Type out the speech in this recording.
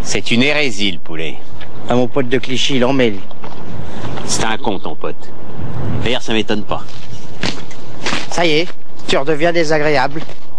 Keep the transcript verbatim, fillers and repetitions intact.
C'est une hérésie, le poulet. À mon pote de Clichy, il en met, lui. C'est un con, ton pote. D'ailleurs, ça m'étonne pas. Ça y est, tu redeviens désagréable.